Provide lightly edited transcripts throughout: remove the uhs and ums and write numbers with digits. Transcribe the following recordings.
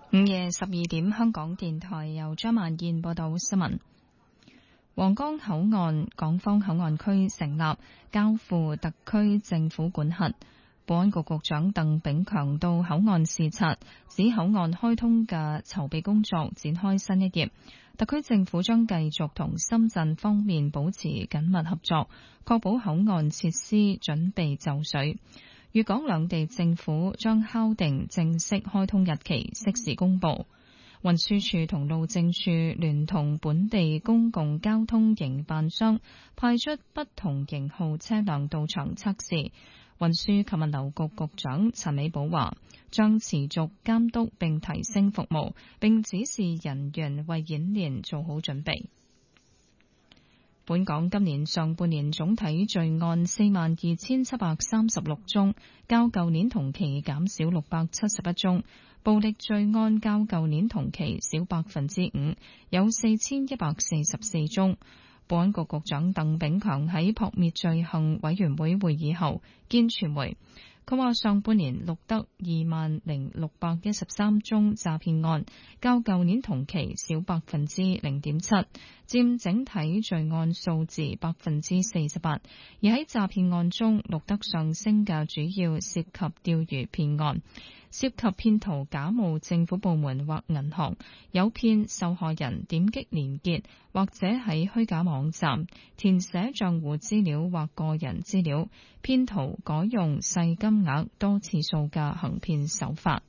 午夜12點，香港電台由張曼燕報道新聞。皇崗口岸港方口岸區成立，交付特區政府管轄。保安局局長鄧炳強到口岸視察，指口岸開通嘅籌備工作展開新一頁。特區政府將繼續同深圳方面保持緊密合作，確保口岸設施準備就緒。粵港兩地政府將敲定正式開通日期，適時公佈。運輸署同路政署聯同本地公共交通營辦商派出不同型號車輛到場測試。運輸及物流局局長陳美寶話，將持續監督並提升服務，並指示人員為演練做好準備。本港今年上半年總體罪案42,736宗，較舊年同期減少671宗。暴力罪案較舊年同期少5%，有4144宗。保安局局長鄧炳強喺撲滅罪行委員會會議後見傳媒，佢話上半年錄得20,613宗詐騙案，較舊年同期少0.7%，佔整體罪案數字48%。而喺詐騙案中錄得上升嘅主要涉及釣魚騙案，涉及騙徒假冒政府部門或銀行，誘騙受害人點擊連結或者喺虛假網站填寫賬戶資料或個人資料，騙徒改用細金額多次數嘅行騙手法。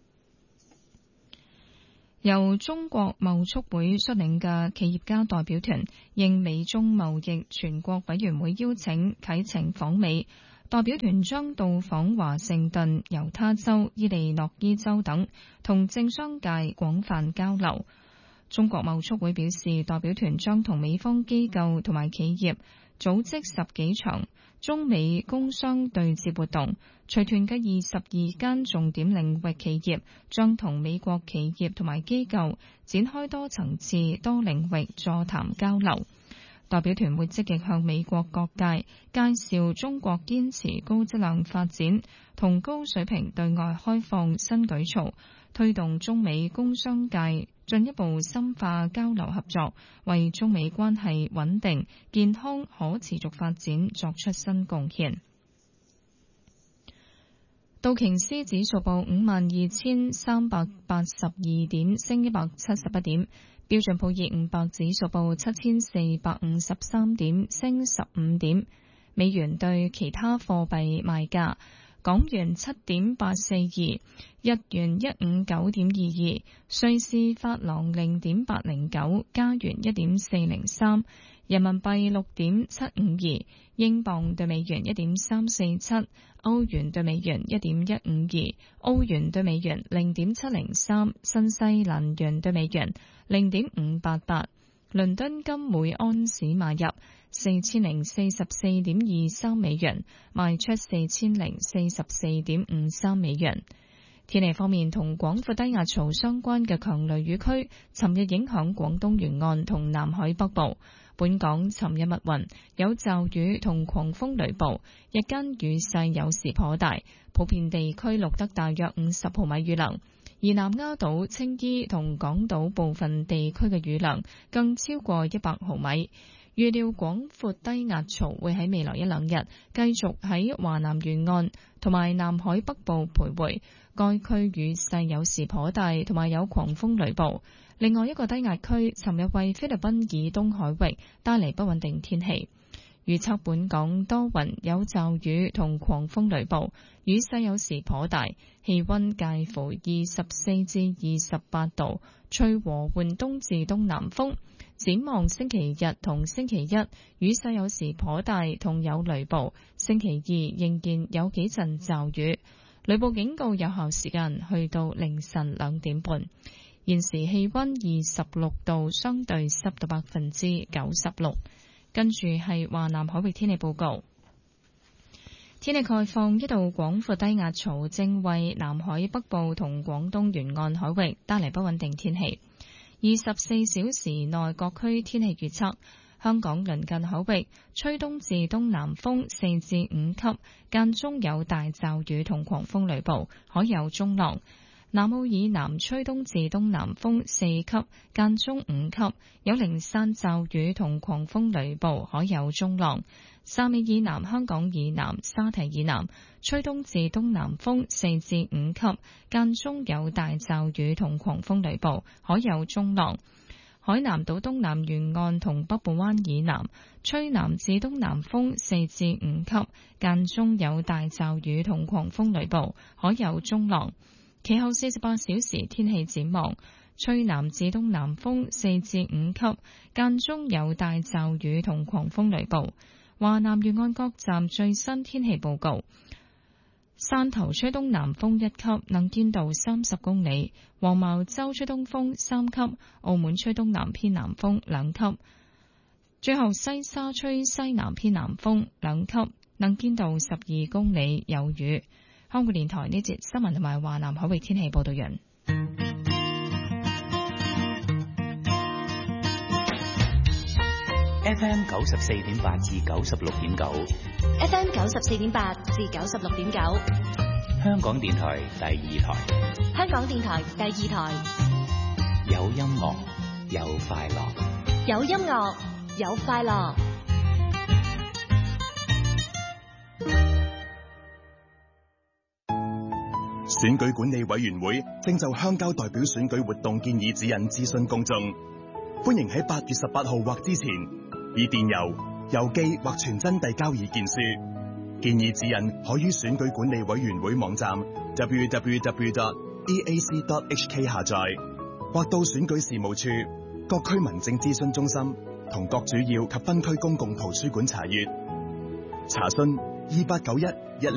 由中國貿促會率領嘅企業家代表團應美中貿易全國委員會邀請啟程訪美。代表團將到訪華盛頓、猶他州、伊利諾伊州等，同政商界廣泛交流。中國貿促會表示，代表團將同美方機構同埋企業組織10幾場中美工商對接活動。隨團嘅22間重點領域企業將同美國企業同埋機構展開多層次、多領域座談交流。代表團會積極向美國各界介紹中國堅持高質量發展同高水平對外開放新舉措，推動中美工商界進一步深化交流合作，為中美關係穩定、健康、可持續發展作出新貢獻。道瓊斯指數報52,382點，升171點。標準普爾500指數報7,453點，升15點。美元對其他貨幣賣價：港元7.842，日元159.22，瑞士法郎0.809，加元1.403，人民幣6.752，英鎊對美元1.347，歐元對美元1.152，澳元對美元0.703，新西蘭元對美元0.588，倫敦金每安士買入4044.23美元，賣出4044.53美元。天氣方面，同廣闊低壓槽相關嘅強雷雨區尋日影響廣東沿岸同南海北部。本港尋日密雲，有驟雨同狂風雷暴，日間雨勢有時頗大，普遍地區錄得大約50毫米雨量。而南丫島、青衣同港島部分地區嘅雨量更超過100毫米。預料廣闊低壓槽會喺未來一兩日繼續喺華南沿岸同埋南海北部徘徊，該區雨勢有時頗大，同埋有狂風雷暴。另外一個低壓區尋日為菲律賓以東海域帶嚟不穩定天氣。預測本港多雲，有驟雨同狂風雷暴，雨勢有時頗大，氣溫介乎24至28度，吹和緩東至東南風。展望星期日同星期一，雨勢有時頗大，同有雷暴。星期二仍然有幾陣驟雨，雷暴警告有效時間去到凌晨2點半。現時氣溫26度，相對濕度96%。跟住係華南海域天氣報告。天氣概況，一道廣闊低壓槽正為南海北部同廣東沿岸海域帶嚟不穩定天氣。24小時內各區天氣預測：香港鄰近海域吹東至東南風4至5級，間中有大驟雨同狂風雷暴，海有中浪。 南澳以南吹東至東南風4級，間中5級，有零散驟雨同狂風雷暴，海有中浪。汕尾以南、香港以南、沙堤以南吹東至東南風4至5級，間中有大驟雨同狂風雷暴，海有中浪。海南島東南沿岸同北部灣以南吹南至東南風4至5級，間中有大驟雨同狂風雷暴，海有中浪。其後48小時天氣展望，吹南至東南風4至5級，間中有大驟雨同狂風雷暴。華南沿岸各站最新天氣報告：汕頭吹東南風1級，能見度30公里；黃茅洲吹東風3級；澳門吹東南偏南風2級；最後西沙吹西南偏南風2級，能見度12公里，有雨。香港電台呢節新聞同埋華南海域天氣報道完。 FM 94.8至96.9 ，FM 94.8至96.9， 香港電台第2台， 香港電台第2台， 有音樂，有快樂， 有音樂，有快樂。 選舉管理委員會正就鄉郊代表選舉活動建議指引諮詢公眾，歡迎喺8月18號或之前以電郵、郵寄或傳真遞交意見書。建議指引可於選舉管理委員會網站 www.eac.hk 下載，或到選舉事務處、各區民政諮詢中心同各主要及分區公共圖書館查閱。查詢2891